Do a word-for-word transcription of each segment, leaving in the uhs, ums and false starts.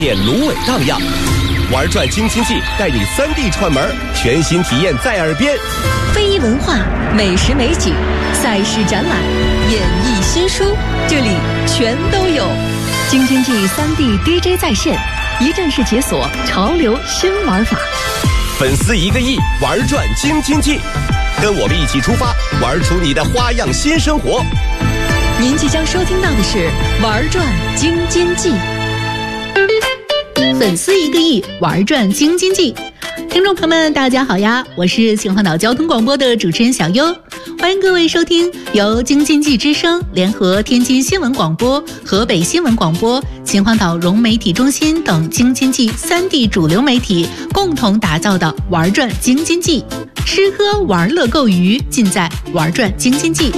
店芦苇荡漾，玩转京津冀带你三 D 串门，全新体验在耳边。 非遗文化、美食美景、赛事展览、演艺新书，这里全都有。京津冀三 D D J 在线，一站式解锁潮流新玩法。 粉丝一个亿，玩转京津冀，跟我们一起出发，玩出你的花样新生活。 您即将收听到的是玩转京津冀。粉丝一个亿，玩转京津冀。听众朋友们大家好呀，我是秦皇岛交通广播的主持人小优，欢迎各位收听由京津冀之声联合天津新闻广播、河北新闻广播、秦皇岛融媒体中心等京津冀三地主流媒体共同打造的玩转京津冀，吃喝玩乐购娱尽在玩转京津冀。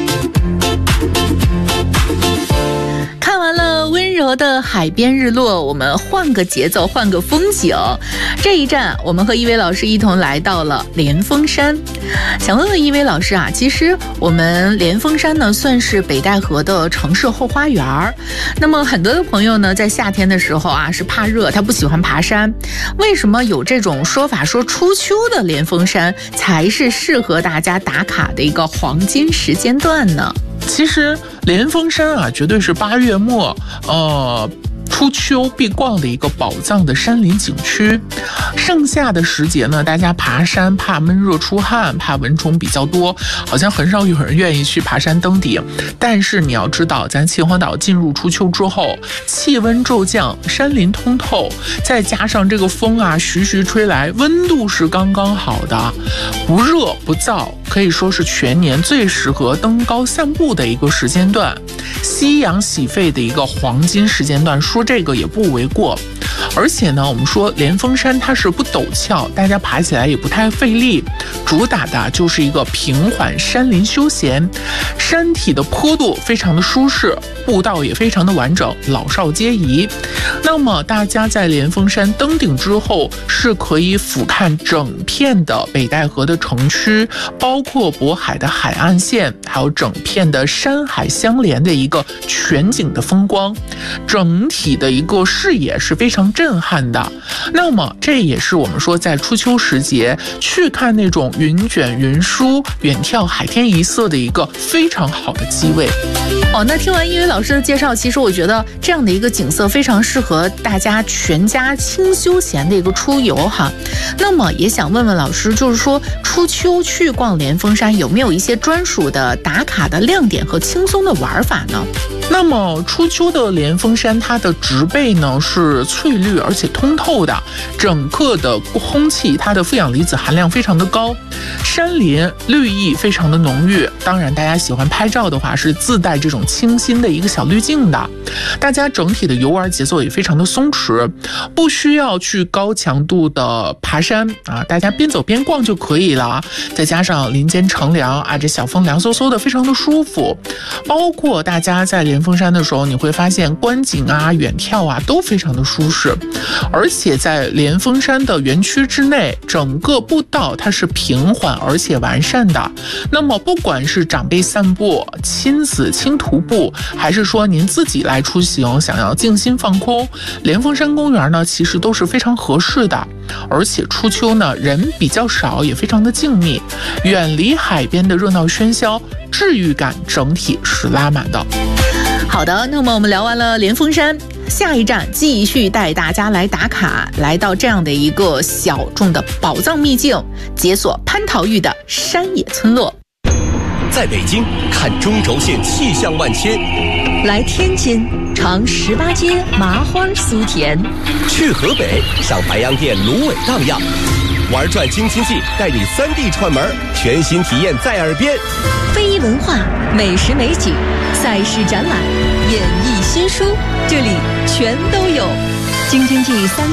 看完了温柔的海边日落，我们换个节奏，换个风景。这一站，我们和一位老师一同来到了莲峰山。想问问一位老师啊，其实我们莲峰山呢，算是北戴河的城市后花园。那么很多的朋友呢，在夏天的时候啊，是怕热，他不喜欢爬山。为什么有这种说法，说初秋的莲峰山才是适合大家打卡的一个黄金时间段呢？ 其实莲峰山啊，绝对是八月末，呃。初秋必逛的一个宝藏的山林景区。盛夏的时节呢，大家爬山怕闷热出汗，怕蚊虫比较多，好像很少有人愿意去爬山登顶。但是你要知道，咱秦皇岛进入初秋之后，气温骤降，山林通透，再加上这个风啊徐徐吹来，温度是刚刚好的，不热不燥，可以说是全年最适合登高散步的一个时间段，夕阳洗肺的一个黄金时间段，说这个也不为过。而且呢，我们说莲峰山它是不陡峭，大家爬起来也不太费力，主打的就是一个平缓山林休闲，山体的坡度非常的舒适，步道也非常的完整，老少皆宜。那么大家在莲峰山登顶之后，是可以俯瞰整片的北戴河的城区，包括渤海的海岸线，还有整片的山海相连的一个全景的风光，整体的一个视野是非常震撼的。那么这也是我们说在初秋时节去看那种云卷云舒、远眺海天一色的一个非常好的机位。 哦，那听完一位老师的介绍，其实我觉得这样的一个景色非常适合大家全家轻休闲的一个出游哈。那么也想问问老师，就是说初秋去逛莲峰山有没有一些专属的打卡的亮点和轻松的玩法呢？ 那么初秋的莲峰山，它的植被呢是翠绿而且通透的，整个的空气它的负氧离子含量非常的高，山林绿意非常的浓郁。当然大家喜欢拍照的话，是自带这种清新的一个小滤镜的。大家整体的游玩节奏也非常的松弛，不需要去高强度的爬山啊，大家边走边逛就可以了。再加上林间乘凉啊，这小风凉飕飕的，非常的舒服。包括大家在莲峰山的时候，你会发现观景啊、远眺啊都非常的舒适。而且在莲峰山的园区之内，整个步道它是平缓而且完善的。那么不管是长辈散步、亲子轻徒步，还是说您自己来出行想要静心放空，莲峰山公园呢其实都是非常合适的。而且初秋呢人比较少，也非常的静谧，远离海边的热闹喧嚣，治愈感整体是拉满的。 好的，那么我们聊完了莲峰山，下一站继续带大家来打卡，来到这样的一个小众的宝藏秘境，解锁蟠桃峪的山野村落。 在北京看中轴线气象万千， 来天津尝十八街麻花酥甜， 去河北上白洋淀芦苇荡漾，玩转京津冀带你三 D 串门，全新体验在耳边。 非遗文化、美食美景、赛事展览、演艺新书，这里全都有。京津冀三